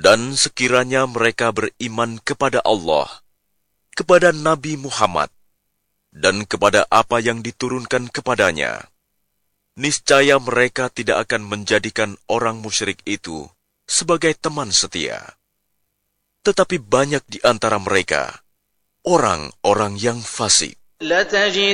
Dan sekiranya mereka beriman kepada Allah, kepada Nabi Muhammad, dan kepada apa yang diturunkan kepadanya, niscaya mereka tidak akan menjadikan orang musyrik itu sebagai teman setia. Tetapi banyak di antara mereka orang-orang yang fasik.